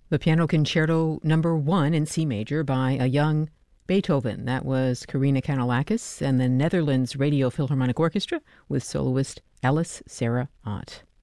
The Piano Concerto Number 1 in C major by a young Beethoven. That was Karina Kanellakis and the Netherlands Radio Philharmonic Orchestra with soloist Ellis Sarah Ott.